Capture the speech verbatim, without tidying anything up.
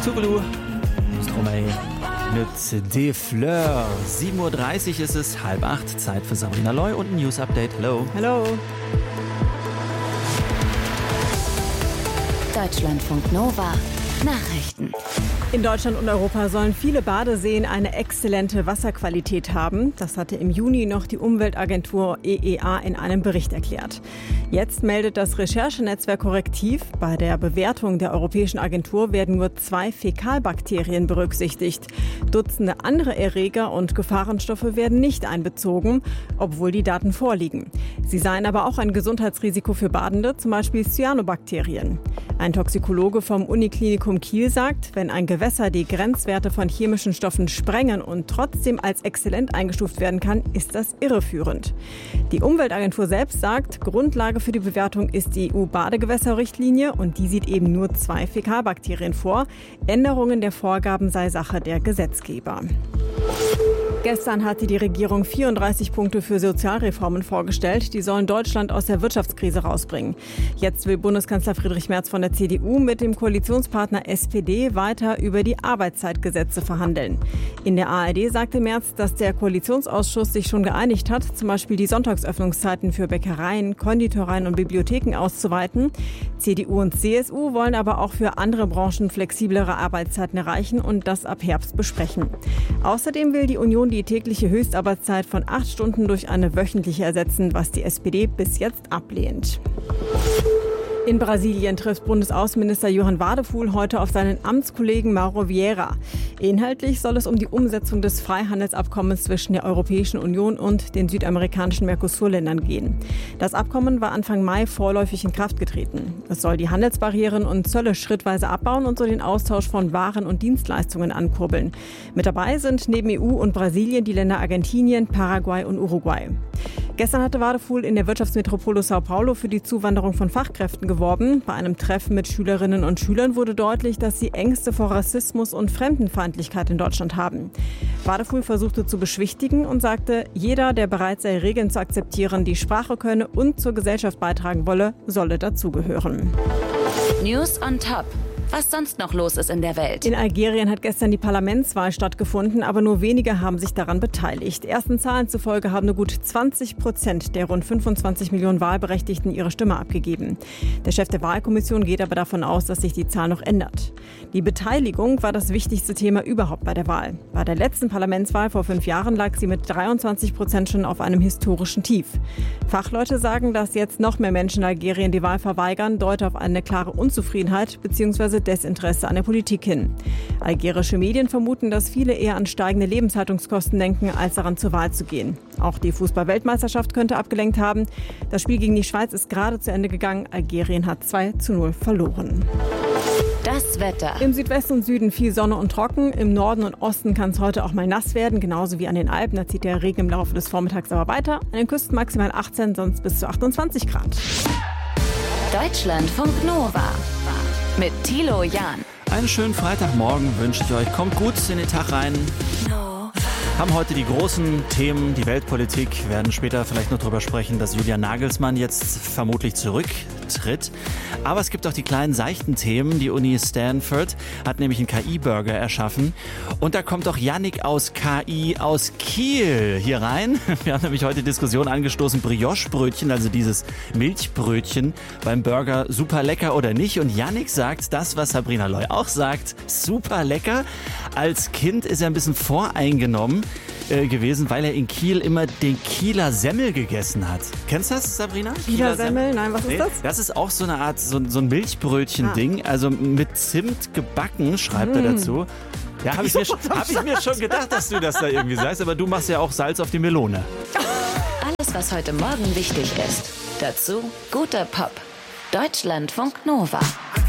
Toulouse, Stromae mit Des Fleurs. sieben Uhr dreißig ist es, halb acht, Zeit für Sabrina Loy und ein News-Update. Hallo. Hallo. Deutschlandfunk Nova. Nachrichten. In Deutschland und Europa sollen viele Badeseen eine exzellente Wasserqualität haben. Das hatte im Juni noch die Umweltagentur E E A in einem Bericht erklärt. Jetzt meldet das Recherchenetzwerk Korrektiv, bei der Bewertung der Europäischen Agentur werden nur zwei Fäkalbakterien berücksichtigt. Dutzende andere Erreger und Gefahrenstoffe werden nicht einbezogen, obwohl die Daten vorliegen. Sie seien aber auch ein Gesundheitsrisiko für Badende, zum Beispiel Cyanobakterien. Ein Toxikologe vom Uniklinikum Kiel sagt, wenn ein Gewässer die Grenzwerte von chemischen Stoffen sprengen und trotzdem als exzellent eingestuft werden kann, ist das irreführend. Die Umweltagentur selbst sagt, Grundlage für die Bewertung ist die E U-Badegewässerrichtlinie und die sieht eben nur zwei Fäkalbakterien vor. Änderungen der Vorgaben sei Sache der Gesetzgeber. Gestern hatte die Regierung vierunddreißig Punkte für Sozialreformen vorgestellt. Die sollen Deutschland aus der Wirtschaftskrise rausbringen. Jetzt will Bundeskanzler Friedrich Merz von der C D U mit dem Koalitionspartner S P D weiter über die Arbeitszeitgesetze verhandeln. In der A R D sagte Merz, dass der Koalitionsausschuss sich schon geeinigt hat, zum Beispiel die Sonntagsöffnungszeiten für Bäckereien, Konditoreien und Bibliotheken auszuweiten. C D U und C S U wollen aber auch für andere Branchen flexiblere Arbeitszeiten erreichen und das ab Herbst besprechen. Außerdem will die Union die die tägliche Höchstarbeitszeit von acht Stunden durch eine wöchentliche ersetzen, was die S P D bis jetzt ablehnt. In Brasilien trifft Bundesaußenminister Johann Wadephul heute auf seinen Amtskollegen Mauro Vieira. Inhaltlich soll es um die Umsetzung des Freihandelsabkommens zwischen der Europäischen Union und den südamerikanischen Mercosur-Ländern gehen. Das Abkommen war Anfang Mai vorläufig in Kraft getreten. Es soll die Handelsbarrieren und Zölle schrittweise abbauen und so den Austausch von Waren und Dienstleistungen ankurbeln. Mit dabei sind neben E U und Brasilien die Länder Argentinien, Paraguay und Uruguay. Gestern hatte Wadephul in der Wirtschaftsmetropole Sao Paulo für die Zuwanderung von Fachkräften geworben. Bei einem Treffen mit Schülerinnen und Schülern wurde deutlich, dass sie Ängste vor Rassismus und Fremdenfeindlichkeit in Deutschland haben. Wadephul versuchte zu beschwichtigen und sagte, jeder, der bereit sei, Regeln zu akzeptieren, die Sprache könne und zur Gesellschaft beitragen wolle, solle dazugehören. News on Top. Was sonst noch los ist in der Welt. In Algerien hat gestern die Parlamentswahl stattgefunden, aber nur wenige haben sich daran beteiligt. Ersten Zahlen zufolge haben nur gut zwanzig Prozent der rund fünfundzwanzig Millionen Wahlberechtigten ihre Stimme abgegeben. Der Chef der Wahlkommission geht aber davon aus, dass sich die Zahl noch ändert. Die Beteiligung war das wichtigste Thema überhaupt bei der Wahl. Bei der letzten Parlamentswahl vor fünf Jahren lag sie mit dreiundzwanzig Prozent schon auf einem historischen Tief. Fachleute sagen, dass jetzt noch mehr Menschen in Algerien die Wahl verweigern, deute auf eine klare Unzufriedenheit bzw. Desinteresse an der Politik hin. Algerische Medien vermuten, dass viele eher an steigende Lebenshaltungskosten denken, als daran zur Wahl zu gehen. Auch die Fußball-Weltmeisterschaft könnte abgelenkt haben. Das Spiel gegen die Schweiz ist gerade zu Ende gegangen. Algerien hat zwei zu null verloren. Das Wetter. Im Südwesten und Süden viel Sonne und trocken. Im Norden und Osten kann es heute auch mal nass werden, genauso wie an den Alpen. Da zieht der Regen im Laufe des Vormittags aber weiter. An den Küsten maximal achtzehn, sonst bis zu achtundzwanzig Grad. Deutschlandfunk Nova mit Thilo Jahn. Einen schönen Freitagmorgen wünsche ich euch. Kommt gut in den Tag rein. Haben heute die großen Themen, die Weltpolitik, werden später vielleicht noch drüber sprechen, dass Julian Nagelsmann jetzt vermutlich zurücktritt. Aber es gibt auch die kleinen seichten Themen. Die Uni Stanford hat nämlich einen K I-Burger erschaffen. Und da kommt auch Yannick aus K I aus Kiel hier rein. Wir haben nämlich heute Diskussion angestoßen, Brioche-Brötchen, also dieses Milchbrötchen beim Burger, super lecker oder nicht. Und Yannick sagt das, was Sabrina Loy auch sagt, super lecker. Als Kind ist er ein bisschen voreingenommen äh, gewesen, weil er in Kiel immer den Kieler Semmel gegessen hat. Kennst du das, Sabrina? Kieler Semmel? Nein, was ist nee, das? Das ist auch so eine Art, so, so ein Milchbrötchen-Ding, ah. also mit Zimt gebacken, schreibt mm. er dazu. Ja, habe ich, hab ich mir schon gedacht, dass du das da irgendwie sagst, aber du machst ja auch Salz auf die Melone. Alles, was heute Morgen wichtig ist. Dazu guter Pop. Deutschlandfunk Nova.